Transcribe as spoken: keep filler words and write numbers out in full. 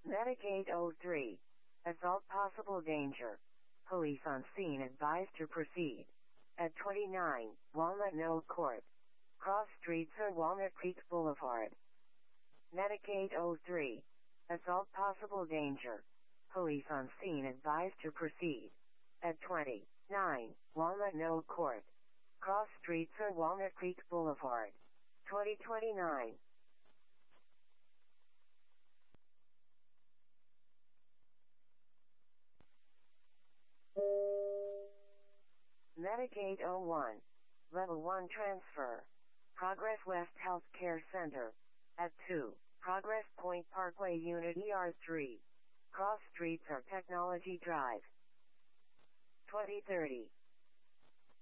Medicaid oh three. Assault possible danger. Police on scene advised to proceed. At twenty-nine, Walnut Knoll Court. Cross streets or Walnut Creek Boulevard. Medicaid oh three. Assault possible danger. Police on scene advised to proceed. At twenty-nine, Walnut Knoll Court. Cross streets or Walnut Creek Boulevard. twenty twenty-nine. Medicaid oh one. Level one transfer. Progress West Health Care Center. At two, Progress Point Parkway Unit E R three. Cross streets or Technology Drive. twenty thirty.